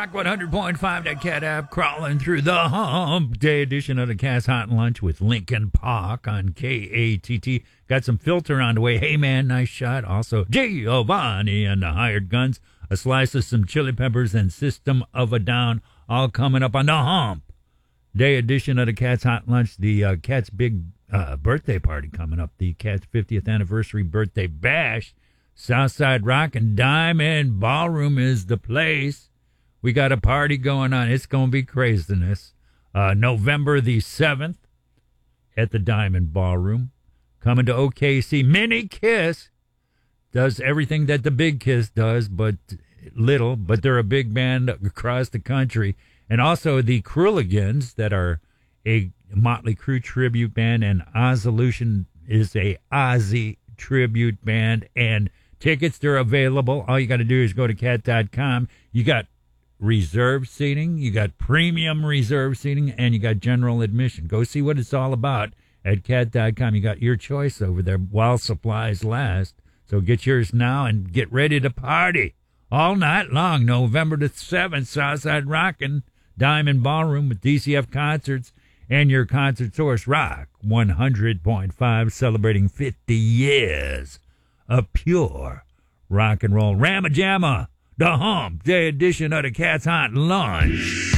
Rock 100.5, that cat app crawling through the hump day edition of the Cat's Hot Lunch with Lincoln Park on KATT. Got some filter on the way. Hey, man, nice shot. Also, Giovanni and the Hired Guns. A slice of some chili peppers and System of a Down. All coming up on the hump day edition of the Cat's Hot Lunch. The Cat's big birthday party coming up. The Cat's 50th anniversary birthday bash. Southside Rock and Diamond Ballroom is the place. We got a party going on. It's going to be craziness. November the 7th at the Diamond Ballroom. Coming to OKC. Mini Kiss does everything that the Big Kiss does, but little. But they're a big band across the country. And also the Kruligans that are a Motley Crue tribute band. And Ozzolution is a Ozzy tribute band. And tickets, they're available. All you got to do is go to cat.com. You got reserve seating, you got premium reserve seating, and you got general admission. Go see what it's all about at cat.com. You got your choice over there while supplies last. So get yours now and get ready to party all night long. November the 7th, Southside Rockin' Diamond Ballroom with DCF Concerts and your concert source, Rock 100.5, celebrating 50 years of pure rock and roll. Ramajamma, the hump day edition of the Cat's Hot Lunch.